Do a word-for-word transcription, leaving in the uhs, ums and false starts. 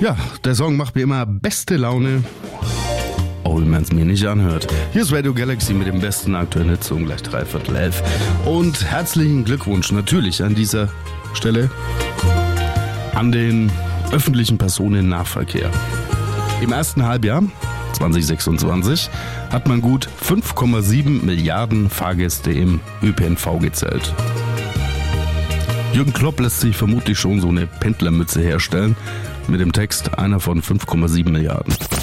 Ja, der Song macht mir immer beste Laune, auch wenn man es mir nicht anhört. Hier ist Radio Galaxy mit dem besten aktuellen Hits um gleich dreiviertel elf. Und herzlichen Glückwunsch natürlich an dieser Stelle an den öffentlichen Personennahverkehr. Im ersten Halbjahr zwanzig sechsundzwanzig hat man gut fünf Komma sieben Milliarden Fahrgäste im Ö P N V gezählt. Jürgen Klopp lässt sich vermutlich schon so eine Pendlermütze herstellen mit dem Text einer von fünf Komma sieben Milliarden.